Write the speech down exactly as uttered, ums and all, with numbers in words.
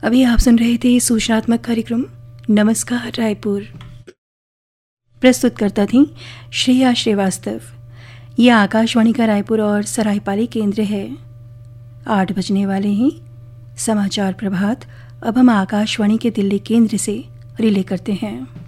अभी आप सुन रहे थे सूचनात्मक कार्यक्रम नमस्कार रायपुर। प्रस्तुत करता थी श्रेया श्रीवास्तव। यह आकाशवाणी का रायपुर और सरायपाली केंद्र है। आठ बजने वाले हैं। समाचार प्रभात अब हम आकाशवाणी के दिल्ली केंद्र से रिले करते हैं।